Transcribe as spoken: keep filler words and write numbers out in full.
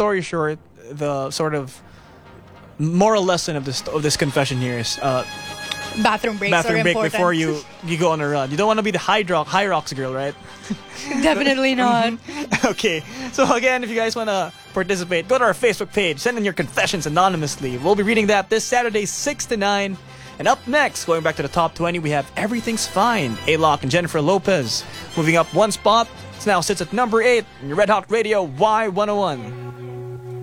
story short, the sort of moral lesson of this of this confession here is uh, Bathroom breaks bathroom are break important. before you you go on a run. You don't want to be the high rock high rocks girl, right? Definitely not. Okay, so again, if you guys want to participate, go to our Facebook page, send in your confessions anonymously. We'll be reading that this Saturday, six to nine. And up next, going back to the top twenty, we have Everything's Fine, A-Lock and Jennifer Lopez. Moving up one spot, it now sits at number eight in your Red Hot Radio Y one oh one.